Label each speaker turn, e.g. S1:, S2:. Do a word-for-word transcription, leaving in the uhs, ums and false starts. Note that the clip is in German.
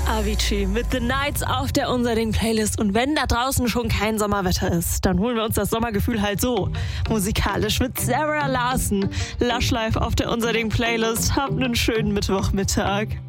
S1: Avicii mit The Nights auf der Unser-Ding-Playlist. Und wenn da draußen schon kein Sommerwetter ist, dann holen wir uns das Sommergefühl halt so. Musikalisch mit Sarah Larson. Lush Life auf der Unser-Ding-Playlist. Habt einen schönen Mittwochmittag.